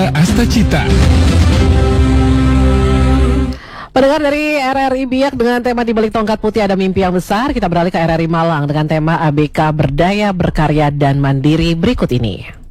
Nagita Astacita. Pendengar dari RRI Biak dengan tema Di Balik Tongkat Putih Ada Mimpi Yang Besar, kita beralih ke RRI Malang dengan tema ABK Berdaya, Berkarya, dan Mandiri berikut ini.